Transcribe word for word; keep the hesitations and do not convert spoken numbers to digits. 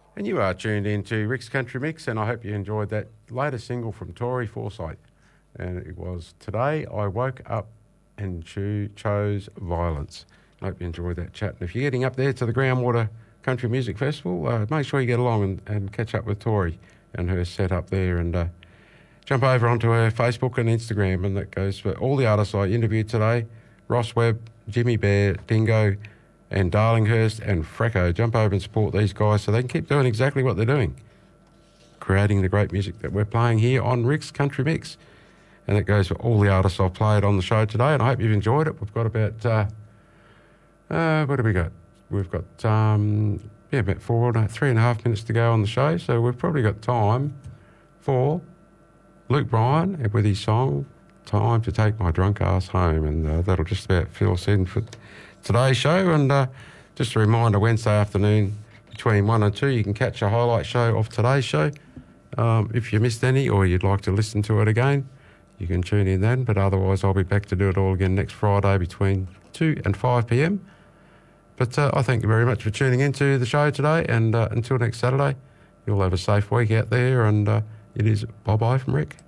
And you are tuned in to Rick's Country Mix, and I hope you enjoyed that latest single from Tori Forsyth. And it was Today I Woke Up and cho- Chose Violence. I hope you enjoyed that chat. And if you're getting up there to the Groundwater Country Music Festival, uh, make sure you get along and, and catch up with Tori and her set up there, and uh, jump over onto her Facebook and Instagram, and that goes for all the artists I interviewed today: Ross Webb, Jimmy Bear, Dingo, and Darlinghurst and Frecko. Jump over and support these guys so they can keep doing exactly what they're doing, creating the great music that we're playing here on Rick's Country Mix. And that goes for all the artists I've played on the show today, and I hope you've enjoyed it. We've got about, uh, uh, what have we got? We've got, um, yeah, about four, three and a half minutes to go on the show, so we've probably got time for Luke Bryan with his song, Time to Take My Drunk Ass Home, and uh, that'll just about fill us in for today's show. And uh, just a reminder, Wednesday afternoon between one and two, you can catch a highlight show of today's show. Um, if you missed any or you'd like to listen to it again, you can tune in then, but otherwise I'll be back to do it all again next Friday between two and five p.m. But uh, I thank you very much for tuning into the show today, and uh, until next Saturday, you'll have a safe week out there, and uh, it is bye-bye from Rick.